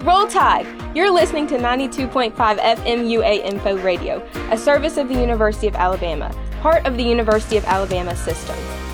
Roll Tide! You're listening to 92.5 FM UA Info Radio, a service of the University of Alabama, part of the University of Alabama system.